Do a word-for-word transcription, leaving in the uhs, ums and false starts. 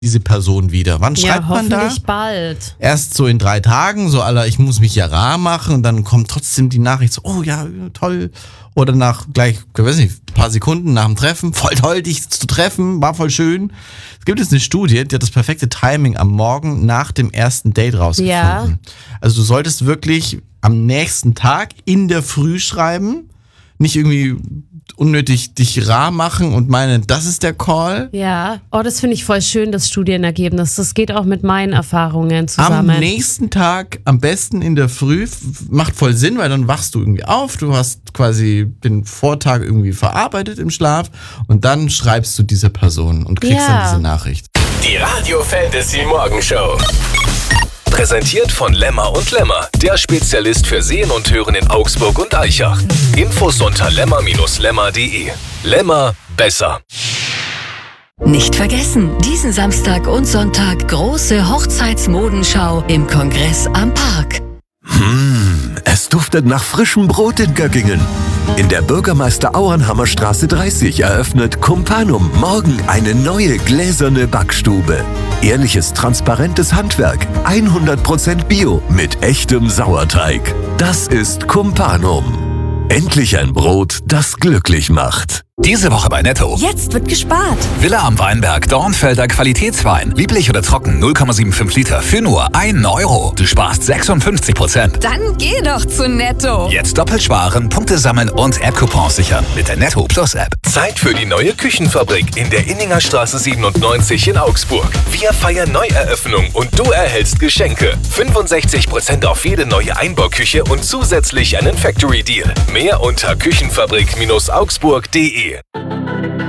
diese Person wieder? Wann schreibt ja, man da? hoffentlich bald. Erst so in drei Tagen, so aller, ich muss mich ja rar machen und dann kommt trotzdem die Nachricht so, oh ja, toll. Oder nach gleich, ich weiß nicht, ein paar Sekunden nach dem Treffen, voll toll, dich zu treffen, war voll schön. Es gibt jetzt eine Studie, die hat das perfekte Timing am Morgen nach dem ersten Date rausgefunden. Ja. Also du solltest wirklich am nächsten Tag in der Früh schreiben, nicht irgendwie unnötig dich rar machen und meinen, das ist der Call. Ja, oh, das finde ich voll schön, das Studienergebnis. Das geht auch mit meinen Erfahrungen zusammen. Am nächsten Tag, am besten in der Früh, f- macht voll Sinn, weil dann wachst du irgendwie auf, du hast quasi den Vortag irgendwie verarbeitet im Schlaf und dann schreibst du dieser Person und kriegst Ja. dann diese Nachricht. Die Radio Fantasy Morgenshow. Präsentiert von Lemmer und Lemmer, der Spezialist für Sehen und Hören in Augsburg und Aichach. Infos unter lemmer Bindestrich lemmer punkt de. Lemmer, besser. Nicht vergessen, diesen Samstag und Sonntag große Hochzeitsmodenschau im Kongress am Park. Mmh, es duftet nach frischem Brot in Göggingen. In der Bürgermeister Auernhammer Straße dreißig eröffnet Kumpanum morgen eine neue gläserne Backstube. Ehrliches, transparentes Handwerk, hundert Prozent Bio mit echtem Sauerteig. Das ist Kumpanum. Endlich ein Brot, das glücklich macht. Diese Woche bei Netto. Jetzt wird gespart. Villa am Weinberg, Dornfelder Qualitätswein. Lieblich oder trocken, null Komma fünfundsiebzig Liter für nur einen Euro. Du sparst sechsundfünfzig Prozent. Dann geh doch zu Netto. Jetzt doppelt sparen, Punkte sammeln und App-Coupons sichern mit der Netto Plus App. Zeit für die neue Küchenfabrik in der Inninger Straße siebenundneunzig in Augsburg. Wir feiern Neueröffnung und du erhältst Geschenke. fünfundsechzig Prozent auf jede neue Einbauküche und zusätzlich einen Factory Deal. Mehr unter küchenfabrik Bindestrich augsburg punkt de.